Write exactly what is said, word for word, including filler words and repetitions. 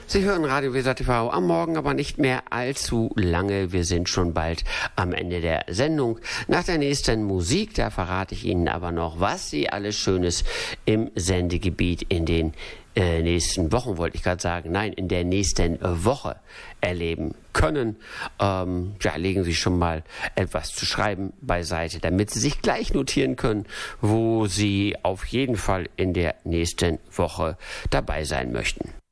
Sie hören Radio Weser T V am Morgen, aber nicht mehr allzu lange. Wir sind schon bald am Ende der Sendung. Nach der nächsten Musik, da verrate ich Ihnen aber noch, was Sie alles Schönes im Sendegebiet in den äh, nächsten Wochen, wollte ich gerade sagen, nein, in der nächsten Woche erleben können. Ähm, ja, legen Sie schon mal etwas zu schreiben beiseite, damit Sie sich gleich notieren können, wo Sie auf jeden Fall in der nächsten Woche dabei sein möchten.